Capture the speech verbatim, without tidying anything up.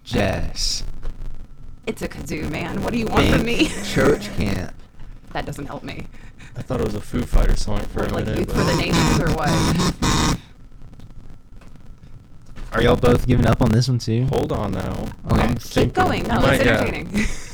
Jess. It's a kazoo, man. What do you want from me? Church camp. That doesn't help me. I thought it was a Foo Fighter song for What, a like minute. Youth but- for the Nations or what? Are y'all both giving up on this one too? Hold on now. Okay. I'm Keep thinking. Keep going. No, You it's might- yeah. entertaining.